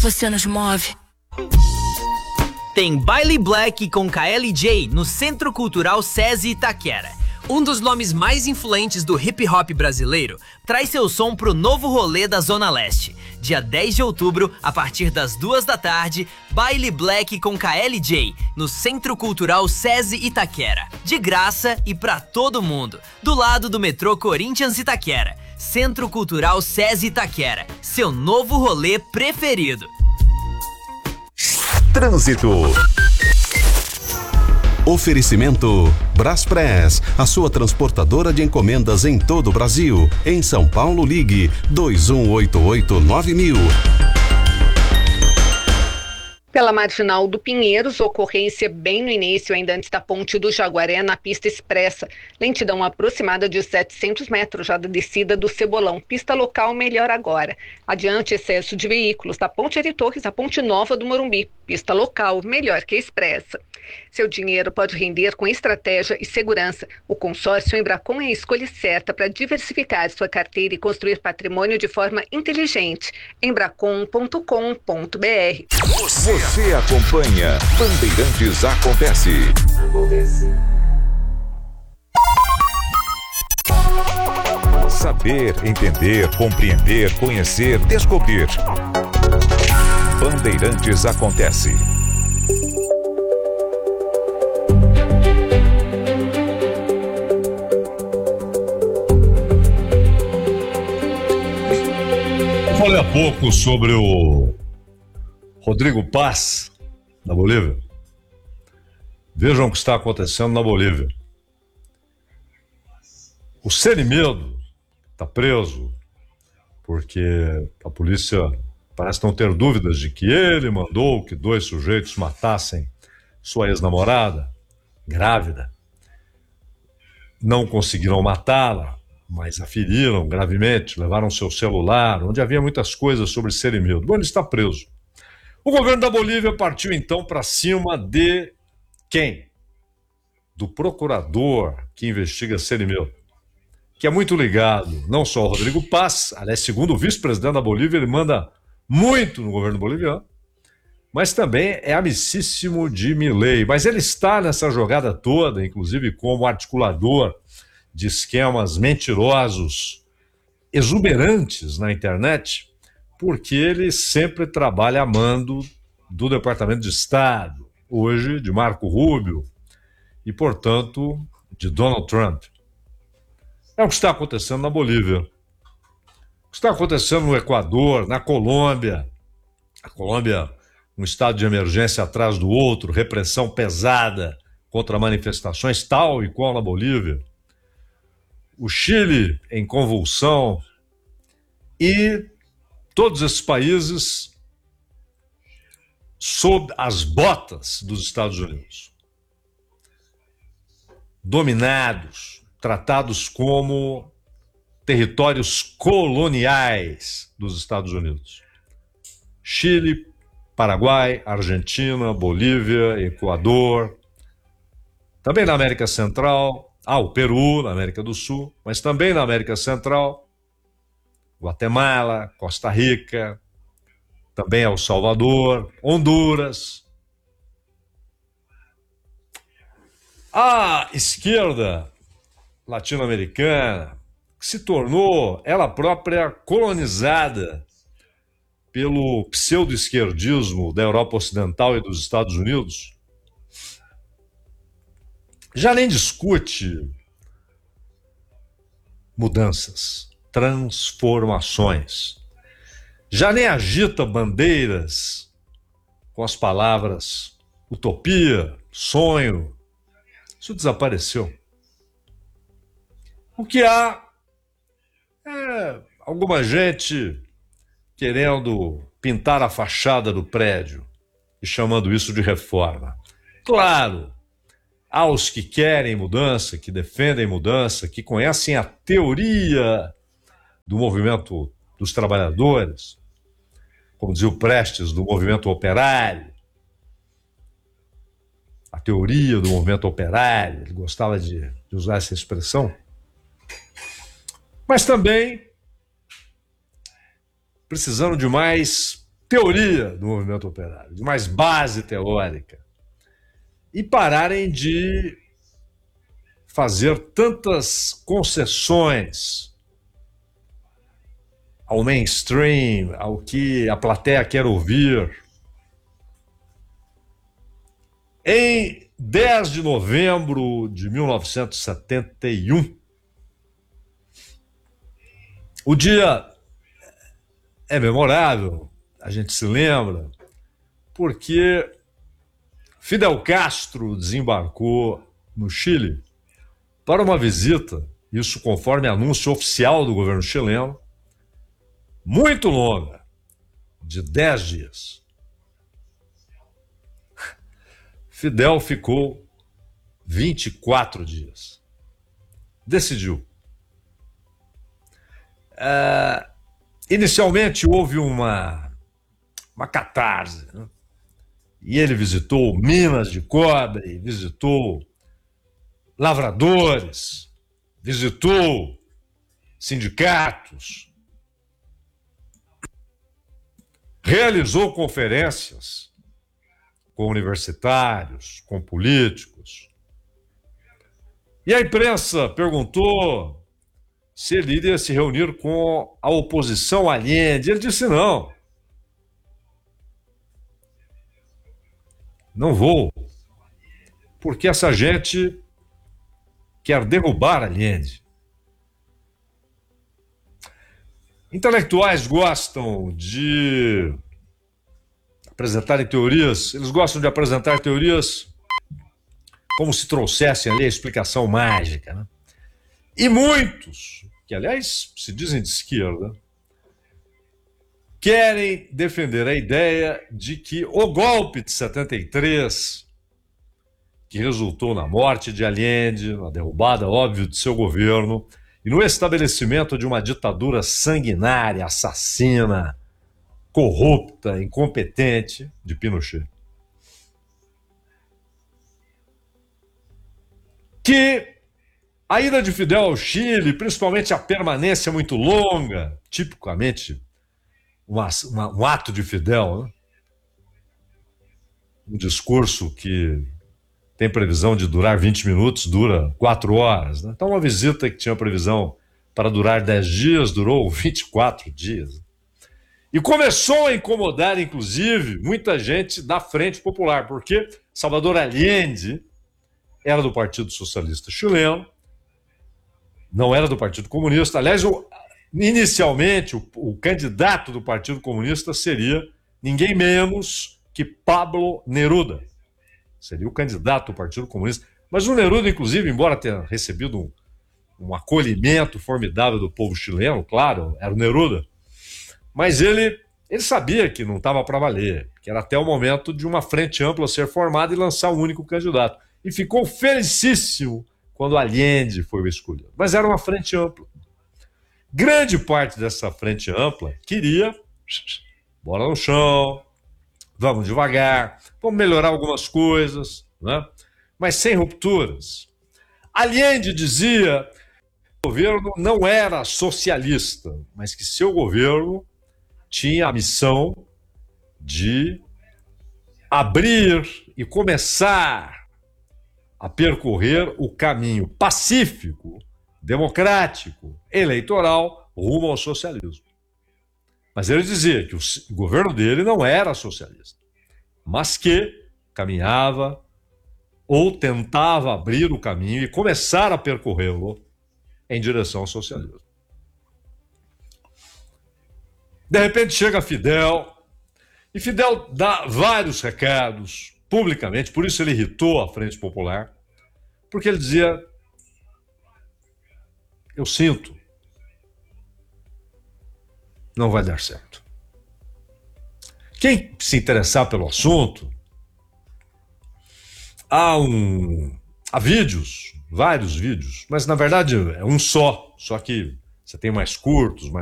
você nos move. Tem Baile Black com KLJ no Centro Cultural SESI Itaquera. Um dos nomes mais influentes do hip hop brasileiro traz seu som pro novo rolê da Zona Leste. Dia 10 de outubro, a partir das 2 da tarde, Baile Black com KLJ no Centro Cultural SESI Itaquera. De graça e pra todo mundo. Do lado do metrô Corinthians Itaquera. Centro Cultural SESI Itaquera. Seu novo rolê preferido. Trânsito. Oferecimento Braspress, a sua transportadora de encomendas em todo o Brasil. Em São Paulo, ligue 2188-9000. Pela Marginal do Pinheiros, ocorrência bem no início, ainda antes da Ponte do Jaguaré, na pista expressa. Lentidão aproximada de 700 metros já da descida do Cebolão. Pista local melhor agora. Adiante, excesso de veículos da Ponte Ari Torres à Ponte Nova do Morumbi. Pista local melhor que a expressa. Seu dinheiro pode render com estratégia e segurança. O consórcio Embracon é a escolha certa para diversificar sua carteira e construir patrimônio de forma inteligente. Embracon.com.br. Você acompanha Bandeirantes Acontece. Saber, entender, compreender, conhecer, descobrir. Bandeirantes Acontece. Falei há pouco sobre o Rodrigo Paz, da Bolívia. Vejam o que está acontecendo na Bolívia. O Semimedo está preso porque a polícia parece não ter dúvidas de que ele mandou que 2 sujeitos matassem sua ex-namorada, grávida. Não conseguiram matá-la, mas a feriram gravemente, levaram seu celular, onde havia muitas coisas sobre Semimedo. Bom, ele está preso. O governo da Bolívia partiu então para cima de quem? Do procurador que investiga Semimedo, que é muito ligado não só ao Rodrigo Paz, aliás, segundo o vice-presidente da Bolívia, ele manda muito no governo boliviano, mas também é amicíssimo de Milei. Mas ele está nessa jogada toda, inclusive como articulador de esquemas mentirosos, exuberantes na internet, porque ele sempre trabalha a mando do Departamento de Estado, hoje de Marco Rubio, e, portanto, de Donald Trump. É o que está acontecendo na Bolívia. O que está acontecendo no Equador, na Colômbia. A Colômbia, um estado de emergência atrás do outro, repressão pesada contra manifestações, tal e qual na Bolívia. O Chile em convulsão e todos esses países sob as botas dos Estados Unidos. Dominados, tratados como territórios coloniais dos Estados Unidos. Chile, Paraguai, Argentina, Bolívia, Equador, também na América Central, o Peru, na América do Sul, mas também na América Central, Guatemala, Costa Rica, também El Salvador, Honduras. A esquerda latino-americana, que se tornou ela própria colonizada pelo pseudo-esquerdismo da Europa Ocidental e dos Estados Unidos, já nem discute mudanças, transformações. Já nem agita bandeiras com as palavras utopia, sonho. Isso desapareceu. O que há é alguma gente querendo pintar a fachada do prédio e chamando isso de reforma. Claro, há os que querem mudança, que defendem mudança, que conhecem a teoria do movimento dos trabalhadores, como dizia o Prestes, do movimento operário. A teoria do movimento operário, ele gostava de usar essa expressão. Mas também precisando de mais teoria do movimento operário, de mais base teórica, e pararem de fazer tantas concessões ao mainstream, ao que a plateia quer ouvir. Em 10 de novembro de 1971, o dia é memorável, a gente se lembra, porque Fidel Castro desembarcou no Chile para uma visita, isso conforme anúncio oficial do governo chileno, muito longa, de 10 dias. Fidel ficou 24 dias. Decidiu. Inicialmente houve uma catarse, né? E ele visitou minas de cobre, visitou lavradores, visitou sindicatos, realizou conferências com universitários, com políticos. E a imprensa perguntou se ele iria se reunir com a oposição a Allende. Ele disse não. Não vou, porque essa gente quer derrubar Allende. Intelectuais gostam de apresentarem teorias, eles gostam de apresentar teorias como se trouxessem ali a explicação mágica, né? E muitos, que aliás se dizem de esquerda, querem defender a ideia de que o golpe de 73, que resultou na morte de Allende, na derrubada, óbvio, de seu governo, e no estabelecimento de uma ditadura sanguinária, assassina, corrupta, incompetente de Pinochet, que a ida de Fidel ao Chile, principalmente a permanência muito longa, tipicamente um ato de Fidel, né? Um discurso que tem previsão de durar 20 minutos, dura 4 horas. Né? Então, uma visita que tinha previsão para durar 10 dias, durou 24 dias. E começou a incomodar, inclusive, muita gente da Frente Popular, porque Salvador Allende era do Partido Socialista Chileno, não era do Partido Comunista. Aliás, inicialmente, o candidato do Partido Comunista seria ninguém menos que Pablo Neruda. Seria o candidato do Partido Comunista. Mas o Neruda, inclusive, embora tenha recebido um acolhimento formidável do povo chileno, claro, era o Neruda, mas ele sabia que não estava para valer, que era até o momento de uma frente ampla ser formada e lançar um único candidato. E ficou felicíssimo quando Allende foi escolhido. Mas era uma frente ampla. Grande parte dessa frente ampla queria bola no chão, vamos devagar, vamos melhorar algumas coisas, né? Mas sem rupturas. Allende dizia que o governo não era socialista, mas que seu governo tinha a missão de abrir e começar a percorrer o caminho pacífico, democrático, eleitoral, rumo ao socialismo. Mas ele dizia que o governo dele não era socialista, mas que caminhava ou tentava abrir o caminho e começar a percorrê-lo em direção ao socialismo. De repente chega Fidel, e Fidel dá vários recados publicamente, por isso ele irritou a Frente Popular, porque ele dizia: eu sinto, não vai dar certo. Quem se interessar pelo assunto, há vídeos, vários vídeos, mas na verdade é um só que você tem mais curtos, mais